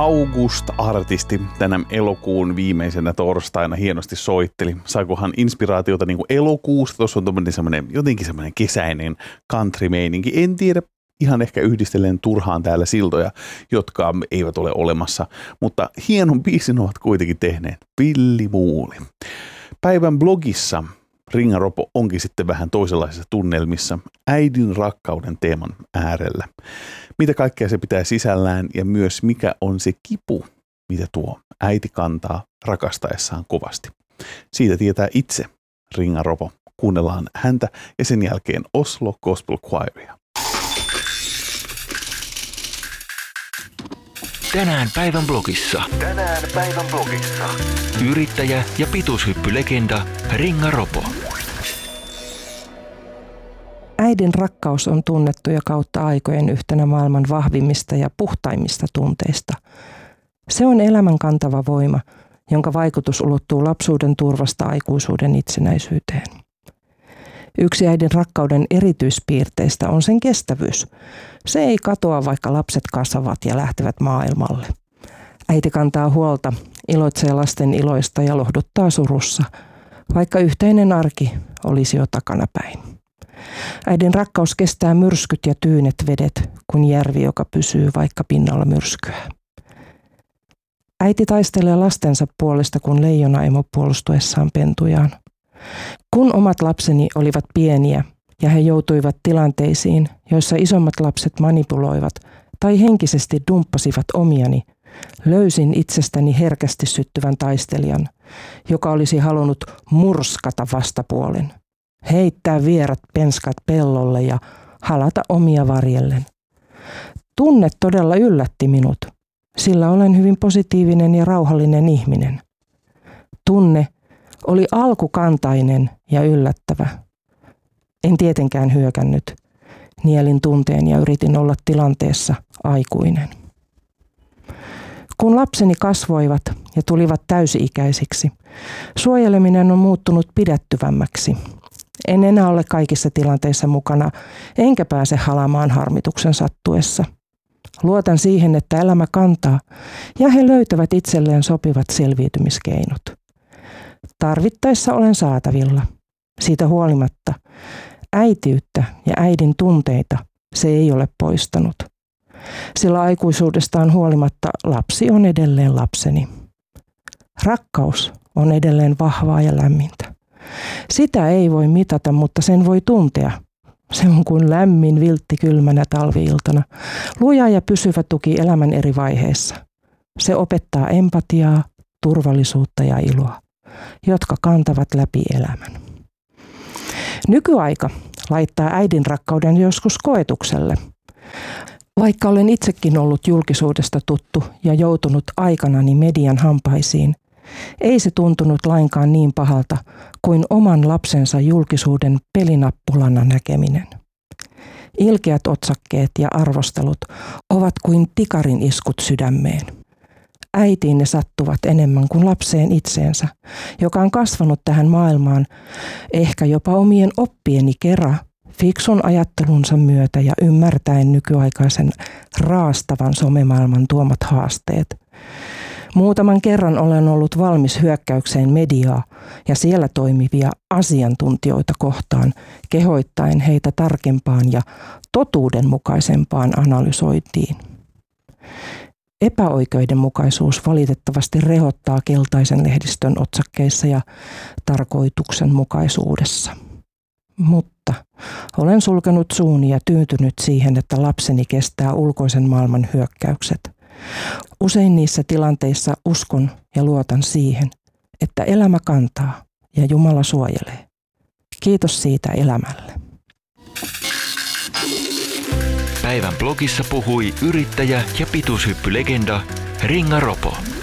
August-artisti tänä elokuun viimeisenä torstaina hienosti soitteli. Saikohan inspiraatiota niin kuin elokuusta? Tuossa on jotenkin semmoinen kesäinen country-meininki. En tiedä, ihan ehkä yhdistelen turhaan täällä siltoja, jotka eivät ole olemassa. Mutta hienon biisin ovat kuitenkin tehneet. Pilli Muuli. Päivän blogissa Ringa Ropo onkin sitten vähän toisenlaisissa tunnelmissa äidin rakkauden teeman äärellä. Mitä kaikkea se pitää sisällään ja myös mikä on se kipu, mitä tuo äiti kantaa rakastaessaan kovasti. Siitä tietää itse Ringa Ropo. Kuunnellaan häntä ja sen jälkeen Oslo Gospel Choiria. Tänään päivän blogissa. Yrittäjä ja pituushyppylegenda Ringa Ropo. Äidin rakkaus on tunnettu jo kautta aikojen yhtenä maailman vahvimmista ja puhtaimmista tunteista. Se on elämän kantava voima, jonka vaikutus ulottuu lapsuuden turvasta aikuisuuden itsenäisyyteen. Yksi äidin rakkauden erityispiirteistä on sen kestävyys. Se ei katoa, vaikka lapset kasvavat ja lähtevät maailmalle. Äiti kantaa huolta, iloitsee lasten iloista ja lohduttaa surussa, vaikka yhteinen arki olisi jo takanapäin. Äidin rakkaus kestää myrskyt ja tyynet vedet, kuin järvi, joka pysyy vaikka pinnalla myrskyä. Äiti taistelee lastensa puolesta, kun leijonaemo puolustuessaan pentujaan. Kun omat lapseni olivat pieniä ja he joutuivat tilanteisiin, joissa isommat lapset manipuloivat tai henkisesti dumppasivat omiani, löysin itsestäni herkästi syttyvän taistelijan, joka olisi halunnut murskata vastapuolen, heittää vierat penskat pellolle ja halata omia varjellen. Tunne todella yllätti minut, sillä olen hyvin positiivinen ja rauhallinen ihminen. Tunne oli alkukantainen ja yllättävä. En tietenkään hyökännyt. Nielin tunteen ja yritin olla tilanteessa aikuinen. Kun lapseni kasvoivat ja tulivat täysi-ikäisiksi, suojeleminen on muuttunut pidättyvämmäksi. En enää ole kaikissa tilanteissa mukana, enkä pääse halamaan harmituksen sattuessa. Luotan siihen, että elämä kantaa ja he löytävät itselleen sopivat selviytymiskeinot. Tarvittaessa olen saatavilla. Siitä huolimatta äitiyttä ja äidin tunteita se ei ole poistanut. Sillä aikuisuudestaan huolimatta lapsi on edelleen lapseni. Rakkaus on edelleen vahvaa ja lämmintä. Sitä ei voi mitata, mutta sen voi tuntea. Se on kuin lämmin viltti kylmänä talviiltana, luja ja pysyvä tuki elämän eri vaiheissa. Se opettaa empatiaa, turvallisuutta ja iloa, jotka kantavat läpi elämän. Nykyaika laittaa äidin rakkauden joskus koetukselle. Vaikka olen itsekin ollut julkisuudesta tuttu ja joutunut aikanani median hampaisiin, ei se tuntunut lainkaan niin pahalta kuin oman lapsensa julkisuuden pelinappulana näkeminen. Ilkeät otsakkeet ja arvostelut ovat kuin tikarin iskut sydämeen. Äitiin ne sattuvat enemmän kuin lapseen itseensä, joka on kasvanut tähän maailmaan ehkä jopa omien oppieni kera, fiksun ajattelunsa myötä ja ymmärtäen nykyaikaisen raastavan somemaailman tuomat haasteet. Muutaman kerran olen ollut valmis hyökkäykseen mediaa ja siellä toimivia asiantuntijoita kohtaan, kehoittaen heitä tarkempaan ja totuudenmukaisempaan analysointiin. Epäoikeudenmukaisuus valitettavasti rehottaa keltaisen lehdistön otsakkeissa ja tarkoituksenmukaisuudessa. Mutta olen sulkenut suuni ja tyytynyt siihen, että lapseni kestää ulkoisen maailman hyökkäykset. Usein niissä tilanteissa uskon ja luotan siihen, että elämä kantaa ja Jumala suojelee. Kiitos siitä elämälle. Päivän blogissa puhui yrittäjä ja pituushyppylegenda Ringa Ropo.